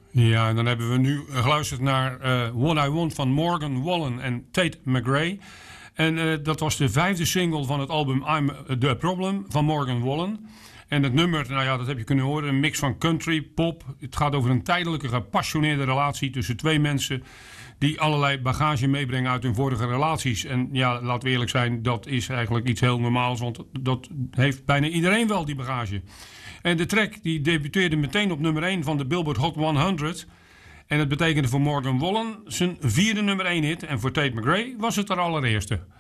Ja, en dan hebben we nu geluisterd naar What I Want van Morgan Wallen en Tate McRae. En dat was de 5e single van het album I'm The Problem van Morgan Wallen. En het nummer, nou ja, dat heb je kunnen horen, een mix van country, pop. Het gaat over een tijdelijke, gepassioneerde relatie tussen twee mensen die allerlei bagage meebrengen uit hun vorige relaties. En ja, laten we eerlijk zijn, dat is eigenlijk iets heel normaals, want dat heeft bijna iedereen wel, die bagage. En de track die debuteerde meteen op nummer 1 van de Billboard Hot 100. En het betekende voor Morgan Wallen zijn 4e nummer 1 hit. En voor Tate McRae was het haar allereerste.